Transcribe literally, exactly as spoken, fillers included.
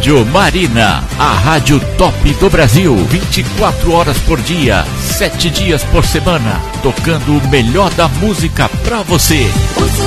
Rádio Marina, a rádio top do Brasil, vinte e quatro horas por dia, sete dias por semana, tocando o melhor da música pra você.